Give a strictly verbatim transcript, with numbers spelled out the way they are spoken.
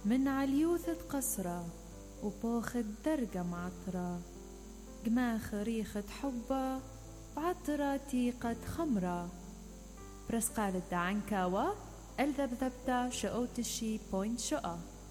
من عليوثة قصرة وبوخت درقة معطرة، قماخ ريخة حبة بعطرة تيقة خمرة. برسقال الدعنكاوة الذبذبتا شقوتشي بوينت شقة.